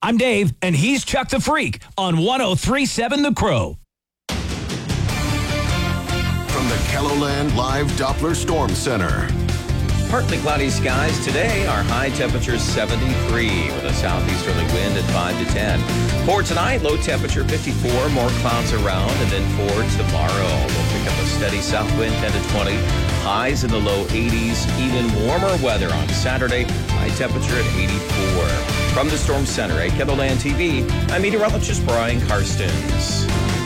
I'm Dave, and he's Chuck the Freak on 103.7 The Crow. From the KELOLAND Live Doppler Storm Center. Partly cloudy skies today. Our high temperature is 73 with a southeasterly wind at 5 to 10. For tonight, low temperature 54, more clouds around. And then for tomorrow, we'll pick up a steady south wind 10 to 20. Highs in the low 80s. Even warmer weather on Saturday. High temperature at 84. From the Storm Center at KELOLAND TV, I'm meteorologist Brian Karstens.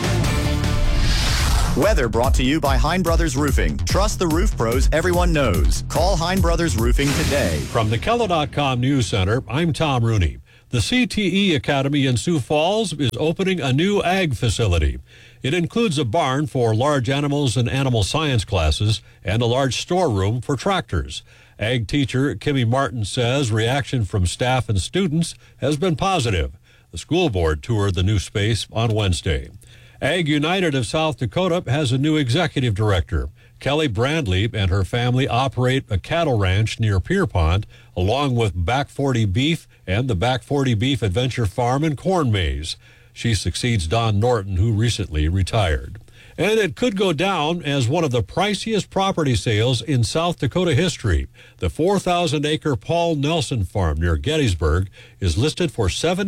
Weather brought to you by Hein Brothers Roofing. Trust the roof pros everyone knows. Call Hein Brothers Roofing today. From the KELO.com News Center, I'm Tom Rooney. The CTE Academy in Sioux Falls is opening a new ag facility. It includes a barn for large animals and animal science classes and a large storeroom for tractors. Ag teacher Kimmy Martin says reaction from staff and students has been positive. The school board toured the new space on Wednesday. Ag United of South Dakota has a new executive director. Kelly Brandley and her family operate a cattle ranch near Pierpont, along with Back 40 Beef and the Back 40 Beef Adventure Farm and Corn Maze. She succeeds Don Norton, who recently retired. And it could go down as one of the priciest property sales in South Dakota history. The 4,000-acre Paul Nelson Farm near Gettysburg is listed for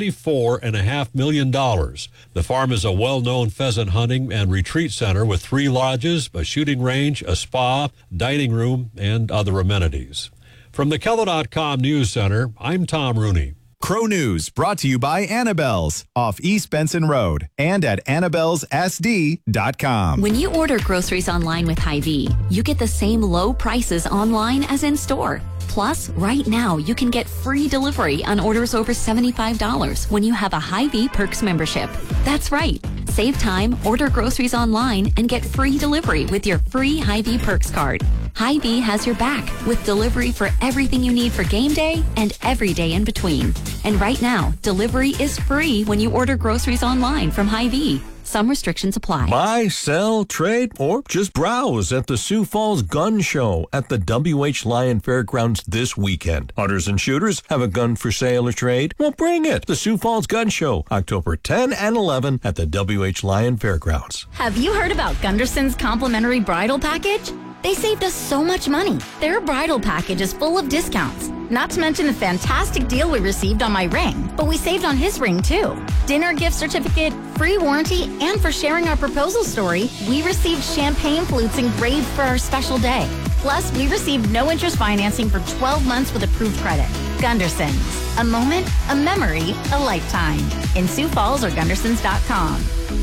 $74.5 million. The farm is a well-known pheasant hunting and retreat center with 3 lodges, a shooting range, a spa, dining room, and other amenities. From the KELO.com News Center, I'm Tom Rooney. Crow News brought to you by Annabelle's off East Benson Road and at Annabelle'sSD.com. When you order groceries online with Hy-Vee, you get the same low prices online as in store. Plus, right now, you can get free delivery on orders over $75 when you have a Hy-Vee Perks membership. That's right. Save time, order groceries online, and get free delivery with your free Hy-Vee Perks card. Hy-Vee has your back with delivery for everything you need for game day and every day in between. And right now, delivery is free when you order groceries online from Hy-Vee. Some restrictions apply. Buy, sell, trade, or just browse at the Sioux Falls Gun Show at the W.H. Lyon Fairgrounds this weekend. Hunters and shooters have a gun for sale or trade? Well, bring it. The Sioux Falls Gun Show, October 10 and 11 at the W.H. Lyon Fairgrounds. Have you heard about Gunderson's complimentary bridal package? They saved us so much money. Their bridal package is full of discounts. Not to mention the fantastic deal we received on my ring, but we saved on his ring too. Dinner gift certificate, free warranty, and for sharing our proposal story, we received champagne flutes engraved for our special day. Plus, we received no interest financing for 12 months with approved credit. Gunderson's. A moment, a memory, a lifetime. In Sioux Falls or Gundersons.com.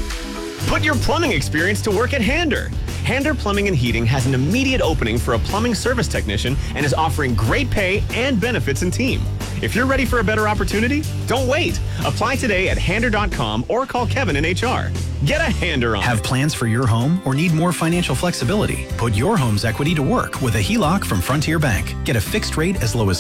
Put your plumbing experience to work at Hander. Hander Plumbing and Heating has an immediate opening for a plumbing service technician and is offering great pay and benefits in team. If you're ready for a better opportunity, don't wait. Apply today at Hander.com or call Kevin in HR. Get a Hander on. Have plans for your home or need more financial flexibility? Put your home's equity to work with a HELOC from Frontier Bank. Get a fixed rate as low as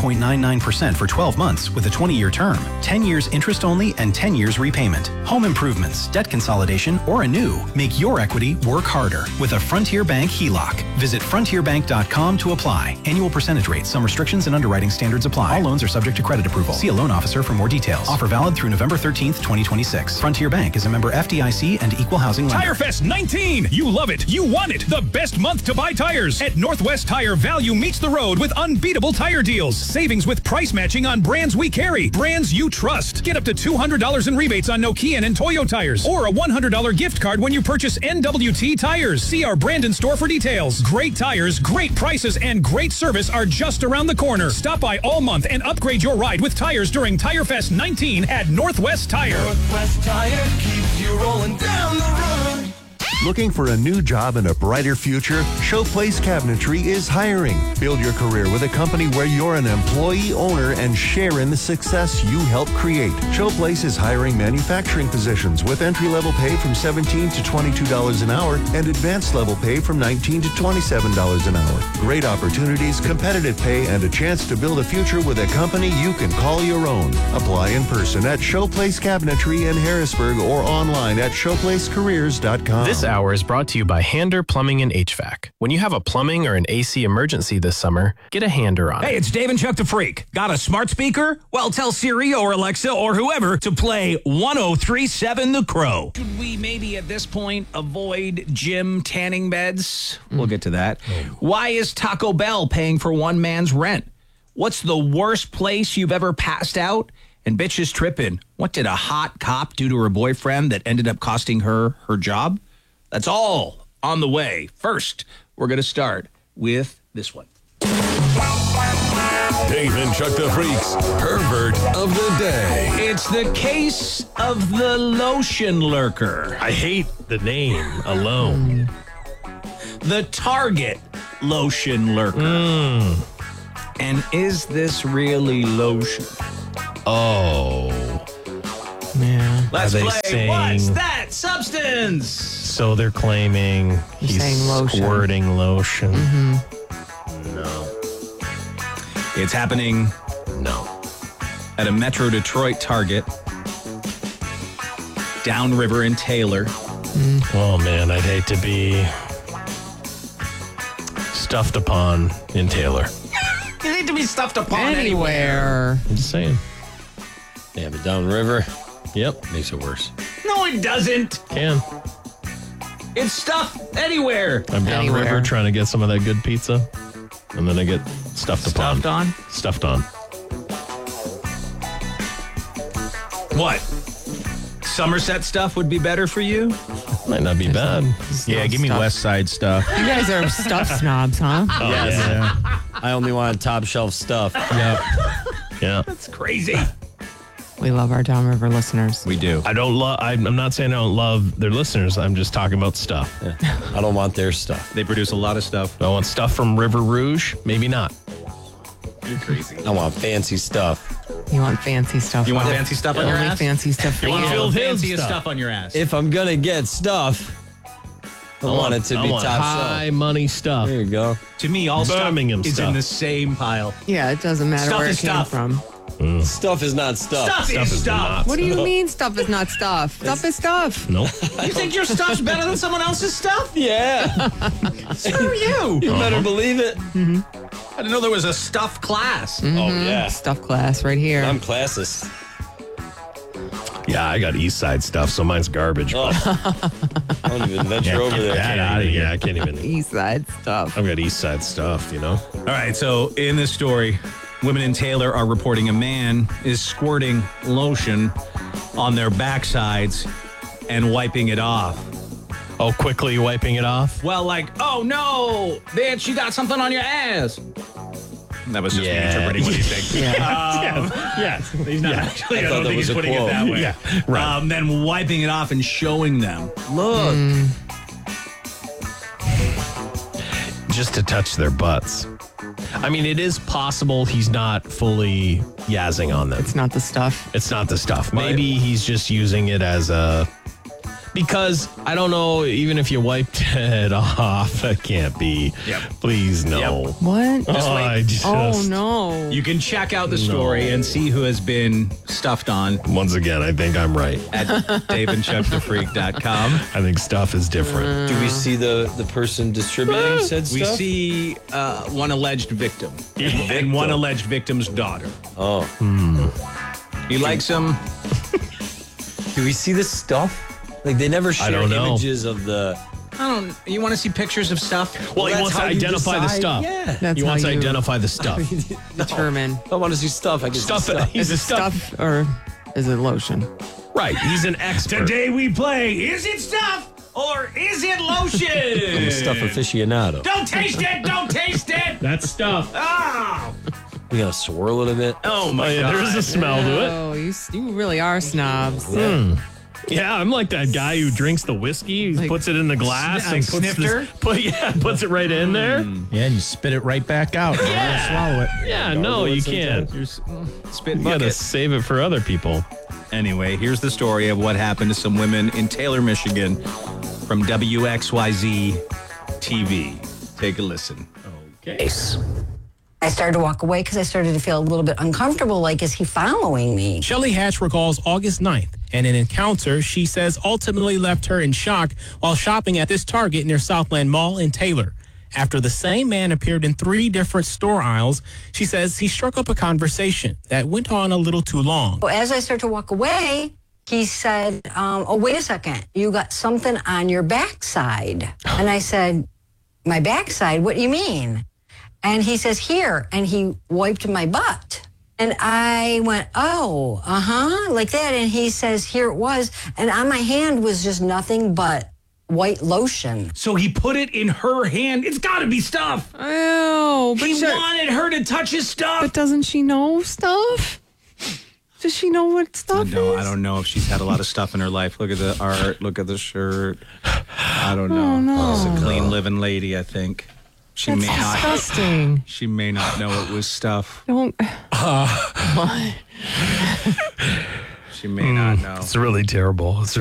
5.99% for 12 months with a 20-year term, 10 years interest only, and 10 years repayment. Home improvements, debt consolidation, or a new. Make your equity work harder with a Frontier Bank HELOC. Visit frontierbank.com to apply. Annual percentage rate. Some restrictions and underwriting standards apply. All loans are subject to credit approval. See a loan officer for more details. Offer valid through November 13th, 2026. Frontier Bank is a member FDIC and equal housing lender. Tire Fest 19. You love it. You want it. The best month to buy tires. At Northwest Tire, value meets the road with unbeatable tire deals. Savings with price matching on brands we carry. Brands you trust. Get up to $200 in rebates on Nokian and Toyo tires. Or a $100 gift card when you purchase NWT tires. See our Brandon store for details. Great tires, great prices, and great service are just around the corner. Stop by all month and upgrade your ride with tires during Tire Fest 19 at Northwest Tire. Northwest Tire keeps you rolling down the road. Looking for a new job and a brighter future? Showplace Cabinetry is hiring. Build your career with a company where you're an employee owner and share in the success you help create. Showplace is hiring manufacturing positions with entry-level pay from $17 to $22 an hour and advanced level pay from $19 to $27 an hour. Great opportunities, competitive pay, and a chance to build a future with a company you can call your own. Apply in person at Showplace Cabinetry in Harrisburg or online at showplacecareers.com. This Hour is brought to you by Hander Plumbing and HVAC. When you have a plumbing or an AC emergency this summer, get a Hander on it. Hey, it's Dave and Chuck the Freak. Got a smart speaker? Well, tell Siri or Alexa or whoever to play 103.7 The Crow. Should we maybe at this point avoid gym tanning beds? We'll get to that. Why is Taco Bell paying for one man's rent? What's the worst place you've ever passed out? And bitches tripping. What did a hot cop do to her boyfriend that ended up costing her job? That's all on the way. First, we're going to start with this one. Dave and Chuck the Freak's Pervert of the Day. It's the case of the lotion lurker. I hate the name alone. The Target lotion lurker. And is this really lotion? Oh. Yeah. Let's Are they play saying, What's That Substance? So they're claiming he's saying lotion. squirting lotion. No. It's happening at a Metro Detroit Target. Downriver in Taylor. Oh, man, I'd hate to be stuffed upon in Taylor. You need to be stuffed upon Anywhere. I'm just saying. Yeah, but downriver, Yep. makes it worse. No, it doesn't. Can. It's stuffed anywhere. I'm downriver trying to get some of that good pizza, and then I get stuffed upon. Stuffed on? Stuffed on. What? Somerset stuff would be better for you? Might not be bad. Yeah, give me stuff. West Side stuff. You guys are stuff snobs, huh? Oh, Yeah. I only want top shelf stuff. Yep. Yeah. That's crazy. We love our Downriver listeners. We do. I don't love. I'm not saying I don't love their listeners. I'm just talking about stuff. I don't want their stuff. They produce a lot of stuff. Do I want stuff from River Rouge? Maybe not. You're crazy. I want fancy stuff. You want fancy stuff. You want fancy stuff on your Only ass? fancy stuff for You want you. Phil Hill Fanciest stuff. stuff on your ass. If I'm going to get stuff, I want it to be top high shelf. money stuff. There you go. To me, all Birmingham stuff is stuff. in the same pile. Yeah, it doesn't matter Stuff where is it came stuff. from. Stuff is not stuff. Stuff is stuff. What do you mean stuff is not stuff? Stuff is stuff. Nope. You think your stuff's better than someone else's stuff? Yeah. Screw you. You better believe it. I didn't know there was a stuff class. Oh, yeah. Stuff class right here. I'm classist. Yeah, I got East Side stuff, so mine's garbage. Oh. I don't even venture over there. Get out of here. I can't even. East Side stuff. I've got East Side stuff, you know? All right, so in this story, women in Taylor are reporting a man is squirting lotion on their backsides and wiping it off. Oh, quickly wiping it off? Well, like, oh no, bitch, you got something on your ass. That was just me interpreting what he's saying. Yes. He's not actually, I thought don't that think was he's a putting quote. it that way. Yeah, right. Then wiping it off and showing them. Look. Just to touch their butts. I mean, it is possible he's not fully yazzing on them. It's not the stuff. It's not the stuff. Maybe he's just using it as a... Because, I don't know, even if you wiped it off, it can't be. Yep. Please, no. Yep. What? Oh, no. You can check out the story and see who has been stuffed on Once again, I think I'm right. at daveandchuckthefreak.com. I think stuff is different. Do we see the person distributing said We stuff? see one alleged victim and one alleged victim's daughter. Oh. You like some? Do we see the stuff? Like, they never share don't know. images of the... You want to see pictures of stuff? Well, he that's wants to how you identify the decide. stuff. Yeah. That's He wants how to you identify the stuff. determine. I want to see stuff. I can Stuff. see stuff. He's Is a it stuff. stuff or is it lotion? Right. He's an expert. Today we play, is it stuff or is it I'm a lotion? stuff aficionado. Don't taste it! Don't taste it! That's stuff. Oh! We gotta swirl it a bit. Oh my Yeah, God. there's a smell to it. Oh, you really are snobs. Yeah, I'm like that guy who drinks the whiskey, Like- puts it in the glass, Like and puts snifter? puts it right in there. Mm. Yeah, and you spit it right back out. Yeah. Swallow it. Yeah, no, you can't. Spit You gotta bucket. save it for other people. Anyway, here's the story of what happened to some women in Taylor, Michigan from WXYZ TV. Take a listen. Okay. I started to walk away because I started to feel a little bit uncomfortable. Like, is he following me? Shelley Hatch recalls August 9th and an encounter, she says, ultimately left her in shock while shopping at this Target near Southland Mall in Taylor. After the same man appeared in 3 different store aisles, she says he struck up a conversation that went on a little too long. As I start to walk away, he said, oh, wait a second, you got something on your backside. And I said, my backside? What do you mean? And he says, here. And he wiped my butt. And I went, oh, like that. And he says, here it was. And on my hand was just nothing but white lotion. So he put it in her hand. It's got to be stuff. Oh, He wanted her to touch his stuff. But doesn't she know stuff? Does she know what stuff is? I don't know if she's had a lot of stuff in her life. Look at the art. Look at the shirt. I don't know. Oh, no. She's a clean living lady, I think. That's disgusting. She may not know it was stuff. Don't. She may not know. It's really terrible.